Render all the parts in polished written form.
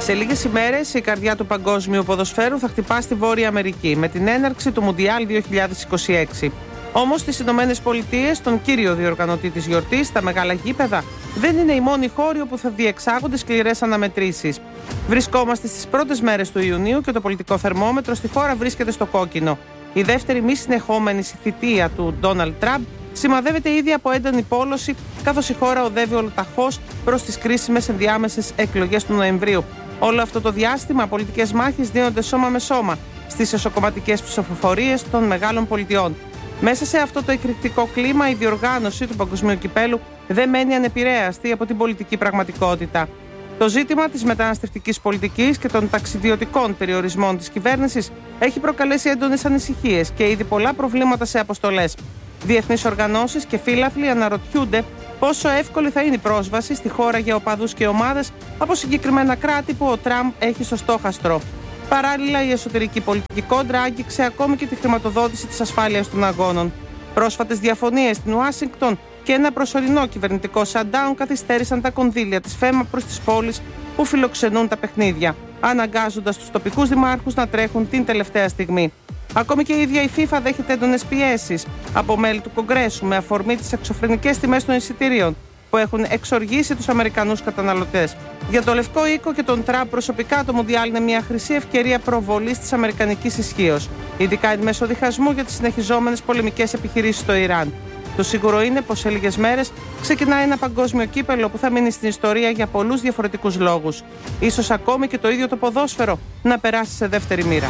Σε λίγες ημέρες η καρδιά του παγκόσμιου ποδοσφαίρου θα χτυπά στη Βόρεια Αμερική με την έναρξη του Μουντιάλ 2026. Όμως στις Ηνωμένες Πολιτείες, τον κύριο διοργανωτή της γιορτής, τα μεγάλα γήπεδα δεν είναι η μόνη χώρη όπου θα διεξάγονται σκληρές αναμετρήσεις. Βρισκόμαστε στις πρώτες μέρες του Ιουνίου και το πολιτικό θερμόμετρο στη χώρα βρίσκεται στο κόκκινο. Η δεύτερη μη συνεχόμενη θητεία του Ντόναλντ Τραμπ σημαδεύεται ήδη από έντονη πόλωση, καθώς η χώρα οδεύει ολοταχώς προς τις κρίσιμες ενδιάμεσες εκλογές του Νοεμβρίου. Όλο αυτό το διάστημα, πολιτικές μάχες δίνονται σώμα με σώμα στις εσωκομματικές ψηφοφορίες των μεγάλων πολιτιών. Μέσα σε αυτό το εκρηκτικό κλίμα, η διοργάνωση του Παγκοσμίου Κυπέλου δεν μένει ανεπηρέαστη από την πολιτική πραγματικότητα. Το ζήτημα της μεταναστευτικής πολιτικής και των ταξιδιωτικών περιορισμών της κυβέρνησης έχει προκαλέσει έντονες ανησυχίες και ήδη πολλά προβλήματα σε αποστολές. Διεθνείς οργανώσεις και φύλαθλοι αναρωτιούνται πόσο εύκολη θα είναι η πρόσβαση στη χώρα για οπαδούς και ομάδες από συγκεκριμένα κράτη που ο Τραμπ έχει στο στόχαστρο. Παράλληλα, η εσωτερική πολιτική κόντρα άγγιξε ακόμη και τη χρηματοδότηση της ασφάλειας των αγώνων. Πρόσφατες διαφωνίες στην Ουάσιγκτον και ένα προσωρινό κυβερνητικό shutdown καθυστέρησαν τα κονδύλια της ΦΕΜΑ προς τις πόλεις που φιλοξενούν τα παιχνίδια, αναγκάζοντας τους τοπικούς δημάρχους να τρέχουν την τελευταία στιγμή. Ακόμη και η ίδια η FIFA δέχεται έντονες πιέσεις από μέλη του Κογκρέσου με αφορμή τις εξωφρενικές τιμές των εισιτηρίων που έχουν εξοργήσει τους Αμερικανούς καταναλωτές. Για το Λευκό Οίκο και τον Τραμπ προσωπικά, το Μουντιάλ είναι μια χρυσή ευκαιρία προβολής της αμερικανικής ισχύως, ειδικά εν μέσω διχασμού για τις συνεχιζόμενες πολεμικές επιχειρήσεις στο Ιράν. Το σίγουρο είναι πως σε λίγες μέρες ξεκινάει ένα παγκόσμιο κύπελλο που θα μείνει στην ιστορία για πολλούς διαφορετικούς λόγους. Ίσως ακόμη και το ίδιο το ποδόσφαιρο να περάσει σε δεύτερη μοίρα.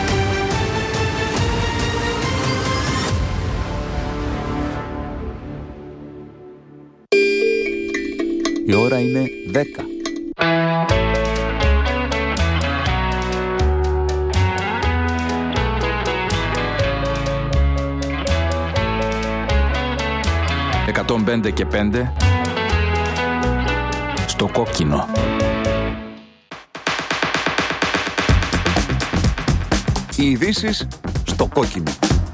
Η ώρα είναι 10. «105 και 5» στο κόκκινο. Οι ειδήσεις στο κόκκινο.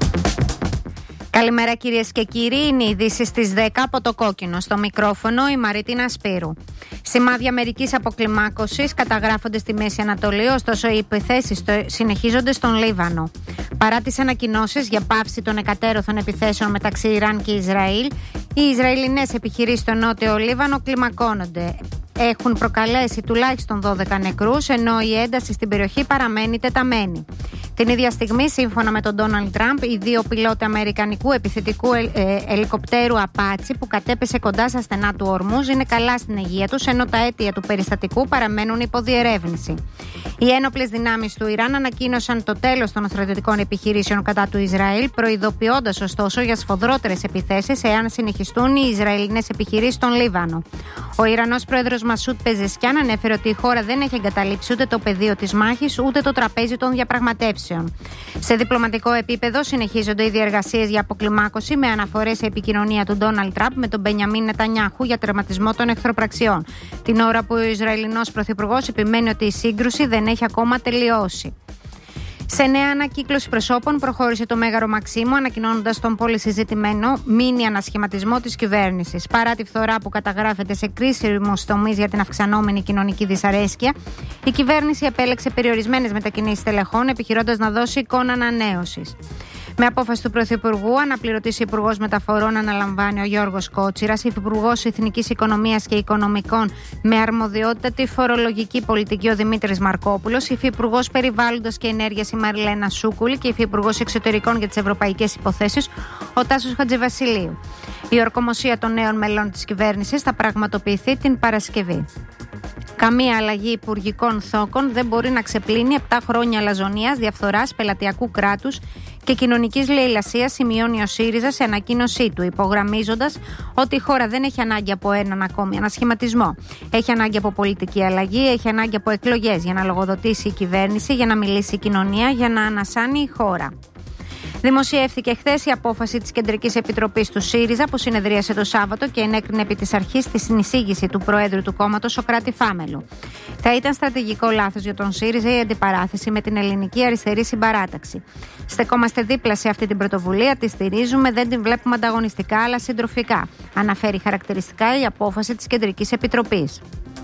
Καλημέρα κυρίες και κύριοι, είναι οι ειδήσεις στις 10 από το κόκκινο. Στο μικρόφωνο η Μαρίτινα Σπύρου. Σημάδια μερικής αποκλιμάκωσης καταγράφονται στη Μέση Ανατολή, ωστόσο οι επιθέσεις συνεχίζονται στον Λίβανο. Παρά τις ανακοινώσεις για πάυση των εκατέρωθων επιθέσεων μεταξύ Ιράν και Ισραήλ, οι Ισραηλινές επιχειρήσεις στο νότιο Λίβανο κλιμακώνονται. Έχουν προκαλέσει τουλάχιστον 12 νεκρούς, ενώ η ένταση στην περιοχή παραμένει τεταμένη. Την ίδια στιγμή, σύμφωνα με τον Ντόναλντ Τραμπ, οι δύο πιλότοι αμερικανικού επιθετικού ελικοπτέρου Απάτσι που κατέπεσε κοντά στα στενά του Ορμούζ είναι καλά στην υγεία τους, ενώ τα αίτια του περιστατικού παραμένουν υποδιερεύνηση. Οι ένοπλες δυνάμεις του Ιράν ανακοίνωσαν το τέλος των στρατιωτικών επιχειρήσεων κατά του Ισραήλ, προειδοποιώντας ωστόσο για σφοδρότερες επιθέσεις εάν συνεχιστούν οι Ισραηλινές επιχειρήσεις στον Λίβανο. Ο Ιρανός πρόεδρος Μασούτ Πεζεσκιάν ανέφερε ότι η χώρα δεν έχει εγκαταλείψει ούτε το πεδίο της μάχης ούτε το τραπέζι των διαπραγματεύσεων. Σε διπλωματικό επίπεδο συνεχίζονται οι διεργασίες για αποκλιμάκωση με αναφορές σε επικοινωνία του Ντόναλντ Τραμπ με τον Μπενιαμίν Νετανιάχου για τερματισμό των εχθροπραξιών, την ώρα που ο Ισραηλινός πρωθυπουργός επιμένει ότι η σύγκρουση δεν έχει ακόμα τελειώσει. Σε νέα ανακύκλωση προσώπων προχώρησε το Μέγαρο Μαξίμου, ανακοινώνοντας τον πολυσυζητημένο μίνι ανασχηματισμό της κυβέρνησης. Παρά τη φθορά που καταγράφεται σε κρίσιμους τομείς για την αυξανόμενη κοινωνική δυσαρέσκεια, η κυβέρνηση επέλεξε περιορισμένες μετακινήσεις τελεχών, επιχειρώντας να δώσει εικόνα ανανέωσης. Με απόφαση του Πρωθυπουργού, αναπληρωτής Υπουργός Μεταφορών αναλαμβάνει ο Γιώργος Κότσιρας, Υφυπουργός Εθνικής Οικονομίας και Οικονομικών με αρμοδιότητα τη φορολογική πολιτική ο Δημήτρης Μαρκόπουλος, Υφυπουργός Περιβάλλοντος και Ενέργειας η Μαριλένα Σούκουλη και Υφυπουργός Εξωτερικών για τις Ευρωπαϊκές Υποθέσεις ο Τάσος Χατζηβασιλείου. Η ορκομοσία των νέων μελών της κυβέρνησης θα πραγματοποιηθεί την Παρασκευή. Καμία αλλαγή υπουργικών θόκων δεν μπορεί να ξεπλύνει 7 χρόνια αλαζονίας, διαφθοράς, πελατειακού κράτους και κοινωνικής λαιλασίας, σημειώνει ο ΣΥΡΙΖΑ σε ανακοίνωσή του, υπογραμμίζοντας ότι η χώρα δεν έχει ανάγκη από έναν ακόμη ανασχηματισμό. Έχει ανάγκη από πολιτική αλλαγή, έχει ανάγκη από εκλογές για να λογοδοτήσει η κυβέρνηση, για να μιλήσει η κοινωνία, για να ανασάνει η χώρα. Δημοσιεύθηκε χθες η απόφαση της Κεντρικής Επιτροπής του ΣΥΡΙΖΑ που συνεδρίασε το Σάββατο και ενέκρινε επί της αρχής τη συνεισήγηση του Προέδρου του κόμματος Σωκράτη Φάμελου. Θα ήταν στρατηγικό λάθος για τον ΣΥΡΙΖΑ η αντιπαράθεση με την Ελληνική Αριστερή Συμπαράταξη. Στεκόμαστε δίπλα σε αυτή την πρωτοβουλία, τη στηρίζουμε, δεν την βλέπουμε ανταγωνιστικά αλλά συντροφικά, αναφέρει χαρακτηριστικά η απόφαση της Κεντρικής Επιτροπής.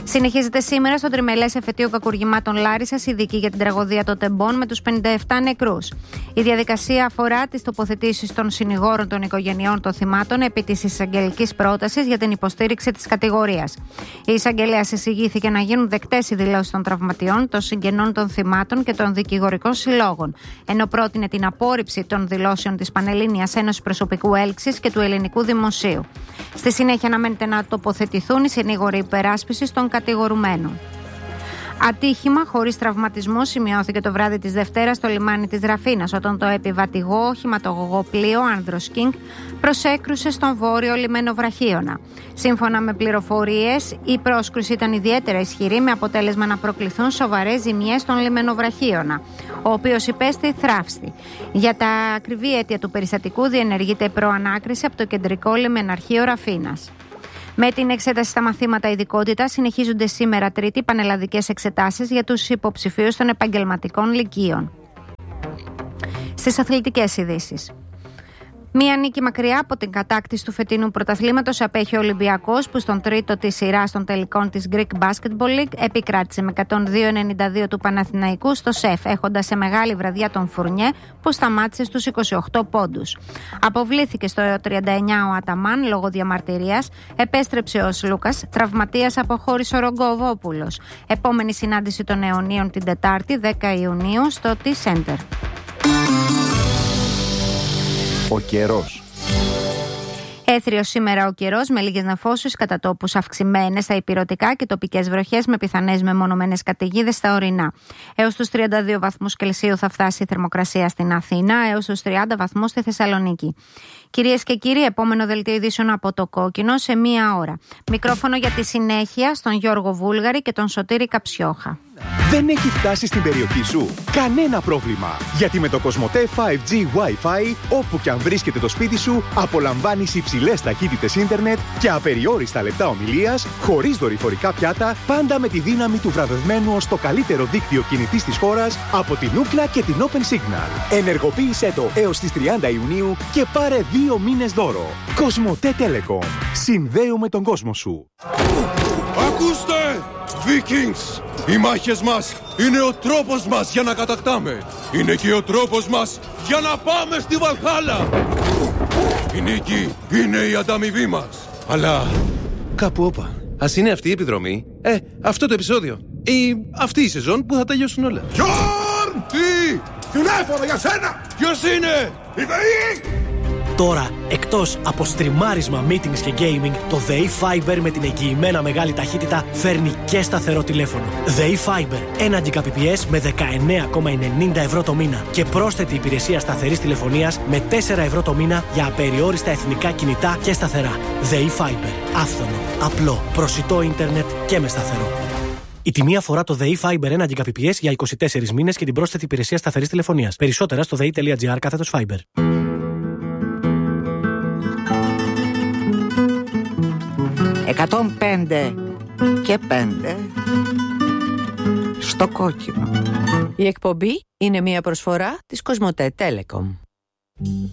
Συνεχίζεται σήμερα στο τριμελές εφετείο κακουργημάτων Λάρισσας η δίκη για την τραγωδία των Τεμπών με τους 57 νεκρούς. Η διαδικασία αφορά τις τοποθετήσεις των συνηγόρων των οικογενειών των θυμάτων επί της εισαγγελικής πρότασης για την υποστήριξη της κατηγορίας. Η εισαγγελέας εισηγήθηκε να γίνουν δεκτές οι δηλώσεις των τραυματιών, των συγγενών των θυμάτων και των δικηγορικών συλλόγων, ενώ πρότεινε την απόρριψη των δηλώσεων της Πανελλήνιας Ένωσης Προσωπικού Έλξης και του Ελληνικού Δημοσίου. Στη συνέχεια αναμένεται να τοποθετηθούν οι συνήγοροι υπεράσπισης των κατηγορουμένων. Ατύχημα χωρίς τραυματισμό σημειώθηκε το βράδυ της Δευτέρας στο λιμάνι της Ραφίνας, όταν το επιβατηγό οχηματογωγό πλοίο Άνδρος Κίνγκ προσέκρουσε στον βόρειο λιμένο Βραχίωνα. Σύμφωνα με πληροφορίες, η πρόσκρουση ήταν ιδιαίτερα ισχυρή, με αποτέλεσμα να προκληθούν σοβαρές ζημιές στον λιμένο Βραχίωνα, ο οποίος υπέστη θράψτη. Για τα ακριβή αίτια του περιστατικού διενεργείται προανάκριση από το κεντρικό λιμεναρχείο Ραφίνας. Με την εξέταση στα μαθήματα ειδικότητα συνεχίζονται σήμερα Τρίτη πανελλαδικές εξετάσεις για τους υποψηφίους των επαγγελματικών λυκείων. Στις αθλητικές ειδήσεις. Μία νίκη μακριά από την κατάκτηση του φετινού πρωταθλήματος απέχει ο Ολυμπιακός, που στον τρίτο της σειράς των τελικών της Greek Basketball League επικράτησε με 102-92 του Παναθηναϊκού στο ΣΕΦ, έχοντας σε μεγάλη βραδιά τον Φουρνιέ, που σταμάτησε στους 28 πόντους. Αποβλήθηκε στο 39 ο Αταμάν λόγω διαμαρτυρίας, επέστρεψε ο Σλούκας, τραυματίας αποχώρησε ο Ρογκοβόπουλος. Επόμενη συνάντηση των αιωνίων την Τετάρτη 10 Ιουνίου στο T-Center. Ο καιρός. Έθριος σήμερα ο καιρός, με λίγες νεφώσεις κατά τόπους αυξημένες στα ηπειρωτικά και τοπικές βροχές με πιθανές μεμονωμένες καταιγίδες στα ορεινά. Έως τους 32 βαθμούς Κελσίου θα φτάσει η θερμοκρασία στην Αθήνα, έως τους 30 βαθμούς στη Θεσσαλονίκη. Κυρίες και κύριοι, επόμενο δελτίο ειδήσεων από το Κόκκινο σε μία ώρα. Μικρόφωνο για τη συνέχεια στον Γιώργο Βούλγαρη και τον Σωτήρη Καψιόχα. Δεν έχει φτάσει στην περιοχή σου? Κανένα πρόβλημα. Γιατί με το Κοσμοτέ 5G Wi-Fi, όπου και αν βρίσκεται το σπίτι σου, απολαμβάνεις υψηλές ταχύτητες ίντερνετ και απεριόριστα λεπτά ομιλίας, χωρίς δορυφορικά πιάτα, πάντα με τη δύναμη του βραβευμένου ως το καλύτερο δίκτυο κινητής της χώρας από την Ookla και την Open Signal. Ενεργοποίησέ το έως τις 30 Ιουνίου και πάρε 2 μήνες δώρο. Κοσμοτέ Telecom. Συνδέουμε τον κόσμο σου. Ακούστε! Vikings! Οι μάχες μας είναι ο τρόπος μας για να κατακτάμε. Είναι και ο τρόπος μας για να πάμε στη Βαλχάλα. Η νίκη είναι η ανταμοιβή μας. Αλλά κάπου όπα. Ας είναι αυτή η επιδρομή, αυτό το επεισόδιο ή αυτή η σεζόν που θα τελειώσουν όλα. Γιόρν! Τι! Τηλέφωνο για σένα! Ποιος είναι? Η ΔΕΗ! Τώρα, εκτός από στριμάρισμα, meetings και gaming, το ΔΕΗ Fiber με την εγγυημένα μεγάλη ταχύτητα φέρνει και σταθερό τηλέφωνο. ΔΕΗ Fiber, 1 Gbps με 19,90 ευρώ το μήνα και πρόσθετη υπηρεσία σταθερής τηλεφωνίας με 4 ευρώ το μήνα για απεριόριστα εθνικά κινητά και σταθερά. ΔΕΗ Fiber, άφθονο, απλό, προσιτό ίντερνετ και με σταθερό. Η τιμή αφορά το ΔΕΗ Fiber 1 Gbps για 24 μήνες και την πρόσθετη υπηρεσία σταθερής τηλεφωνίας. Περισσότερα στο dei.gr/Fiber. 105 και 5 στο Κόκκινο. Η εκπομπή είναι μια προσφορά της Κοσμοτέ Telecom.